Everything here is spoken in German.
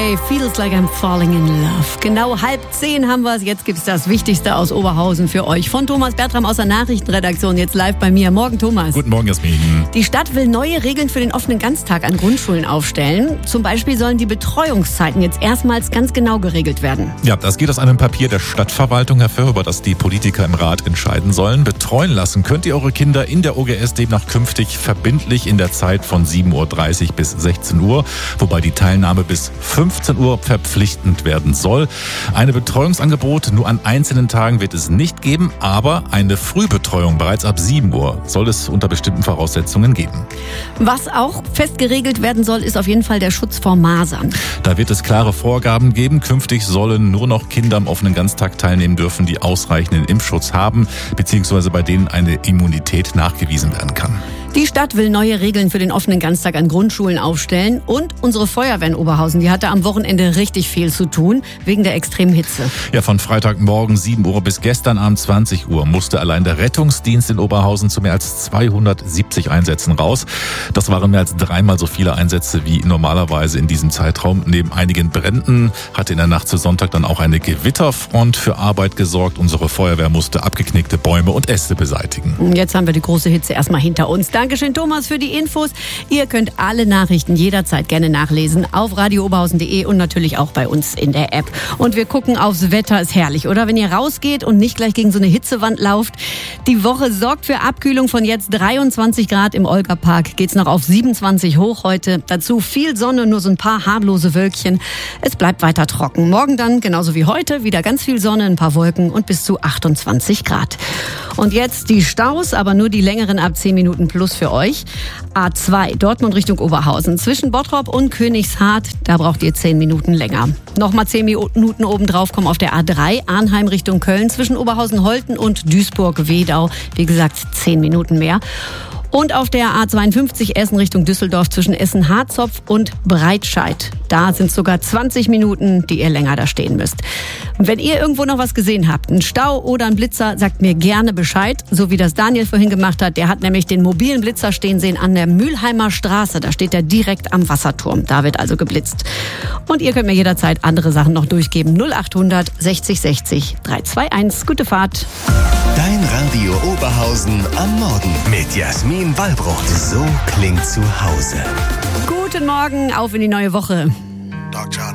Coldplay, Feels Like I'm Falling in Love. Genau 9:30 haben wir es. Jetzt gibt es das Wichtigste aus Oberhausen für euch. Von Thomas Bertram aus der Nachrichtenredaktion. Jetzt live bei mir. Morgen, Thomas. Guten Morgen, Jasmin. Die Stadt will neue Regeln für den offenen Ganztag an Grundschulen aufstellen. Zum Beispiel sollen die Betreuungszeiten jetzt erstmals ganz genau geregelt werden. Ja, das geht aus einem Papier der Stadtverwaltung hervor, über das die Politiker im Rat entscheiden sollen. Betreuen lassen könnt ihr eure Kinder in der OGS demnach künftig verbindlich in der Zeit von 7:30 Uhr bis 16 Uhr, wobei die Teilnahme bis 15 Uhr verpflichtend werden soll. Ein Betreuungsangebot nur an einzelnen Tagen wird es nicht geben, aber eine Frühbetreuung bereits ab 7 Uhr soll es unter bestimmten Voraussetzungen geben. Was auch fest geregelt werden soll, ist auf jeden Fall der Schutz vor Masern. Da wird es klare Vorgaben geben. Künftig sollen nur noch Kinder am offenen Ganztag teilnehmen dürfen, die ausreichenden Impfschutz haben, beziehungsweise bei denen eine Immunität nachgewiesen werden kann. Die Stadt will neue Regeln für den offenen Ganztag an Grundschulen aufstellen. Und unsere Feuerwehr in Oberhausen, die hatte am Wochenende richtig viel zu tun, wegen der extremen Hitze. Ja, von Freitagmorgen 7 Uhr bis gestern Abend 20 Uhr musste allein der Rettungsdienst in Oberhausen zu mehr als 270 Einsätzen raus. Das waren mehr als 3-mal so viele Einsätze wie normalerweise in diesem Zeitraum. Neben einigen Bränden hatte in der Nacht zu Sonntag dann auch eine Gewitterfront für Arbeit gesorgt. Unsere Feuerwehr musste abgeknickte Bäume und Äste beseitigen. Jetzt haben wir die große Hitze erstmal hinter uns. Dankeschön, Thomas, für die Infos. Ihr könnt alle Nachrichten jederzeit gerne nachlesen auf radiooberhausen.de und natürlich auch bei uns in der App. Und wir gucken aufs Wetter. Ist herrlich, oder? Wenn ihr rausgeht und nicht gleich gegen so eine Hitzewand lauft. Die Woche sorgt für Abkühlung von jetzt 23 Grad im Olga-Park. Geht's noch auf 27 hoch heute. Dazu viel Sonne, nur so ein paar harmlose Wölkchen. Es bleibt weiter trocken. Morgen dann, genauso wie heute, wieder ganz viel Sonne, ein paar Wolken und bis zu 28 Grad. Und jetzt die Staus, aber nur die längeren ab 10 Minuten plus für euch. A2, Dortmund Richtung Oberhausen. Zwischen Bottrop und Königshardt, da braucht ihr 10 Minuten länger. Nochmal 10 Minuten obendrauf kommen auf der A3, Arnheim Richtung Köln. Zwischen Oberhausen-Holten und Duisburg-Wedau. Wie gesagt, 10 Minuten mehr. Und auf der A52 Essen Richtung Düsseldorf zwischen Essen-Harzopf und Breitscheid. Da sind sogar 20 Minuten, die ihr länger da stehen müsst. Und wenn ihr irgendwo noch was gesehen habt, einen Stau oder einen Blitzer, sagt mir gerne Bescheid. So wie das Daniel vorhin gemacht hat. Der hat nämlich den mobilen Blitzer stehen sehen an der Mülheimer Straße. Da steht er direkt am Wasserturm. Da wird also geblitzt. Und ihr könnt mir jederzeit andere Sachen noch durchgeben. 0800 60 60 321. Gute Fahrt. Dein Radio Oberhausen am Morgen mit Jasmin Wallbruch. So klingt zu Hause. Guten Morgen, auf in die neue Woche. Dog John